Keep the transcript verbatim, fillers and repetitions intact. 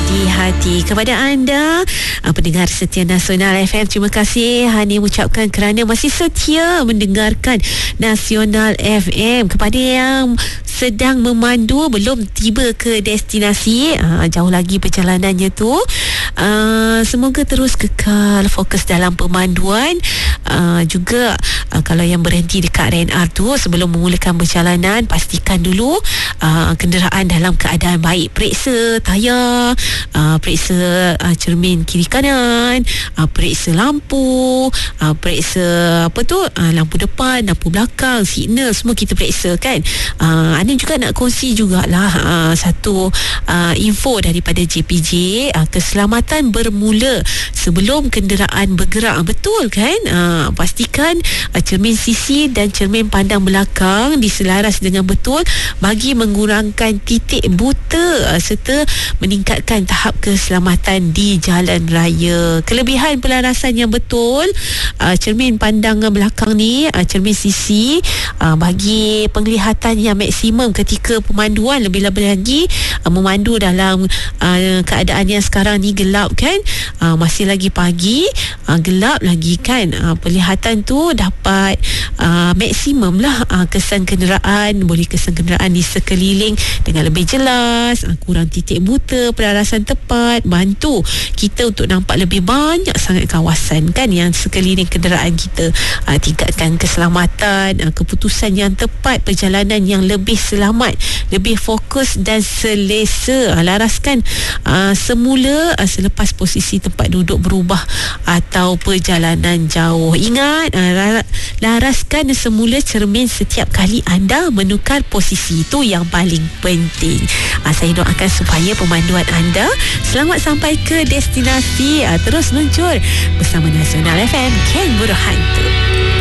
hati-hati. Kepada anda uh, pendengar setia Nasional F M, terima kasih Hani mengucapkan kerana masih setia mendengarkan Nasional F M. Kepada yang sedang memandu belum tiba ke destinasi, uh, jauh lagi perjalanannya tu, uh, semoga terus kekal fokus dalam pemanduan. Uh, juga uh, kalau yang berhenti dekat R and R tu, sebelum memulakan perjalanan, pastikan dulu uh, kenderaan dalam keadaan baik. Periksa tayar, uh, periksa uh, cermin kiri kanan, uh, periksa lampu, uh, periksa apa tu, uh, lampu depan, lampu belakang, signal, semua kita periksa kan. uh, Ana juga nak kongsi jugalah uh, satu uh, info daripada J P J. uh, keselamatan bermula sebelum kenderaan bergerak, betul kan? uh, pastikan uh, cermin sisi dan cermin pandang belakang diselaras dengan betul bagi mengurangkan titik buta uh, serta meningkatkan tahap keselamatan di jalan raya. Kelebihan pelarasan yang betul, uh, cermin pandang belakang ni, uh, cermin sisi, uh, bagi penglihatan yang maksimum ketika pemanduan. Lebih-lebih lagi uh, memandu dalam uh, keadaan yang sekarang ni gelap kan, uh, masih lagi pagi, uh, gelap lagi kan, uh, penglihatan tu dapat uh, maksimum lah, uh, kesan kenderaan, boleh kesan kenderaan di sekeliling dengan lebih jelas, uh, kurang titik buta, pelarasan tepat, bantu kita untuk nampak lebih banyak sangat kawasan kan yang sekeliling kenderaan kita. uh, tingkatkan keselamatan, uh, keputusan yang tepat, perjalanan yang lebih selamat, lebih fokus dan selesa. uh, laraskan uh, semula uh, selepas posisi tempat duduk berubah atau perjalanan jauh. Ingat, uh, laraskan semula cermin setiap kali anda menukar posisi, itu yang paling penting. uh, saya doakan supaya pemanduan anda selamat sampai ke destinasi. uh, terus luncur bersama Nasional F M, Ken Burhantu.